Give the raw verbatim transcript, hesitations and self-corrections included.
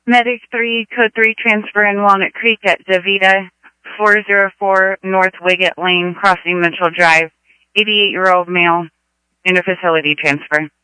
Medic three, Code three, transfer in Walnut Creek at Davita, four oh four North Wiggett Lane, crossing Mitchell Drive. eighty-eight-year-old male, interfacility transfer.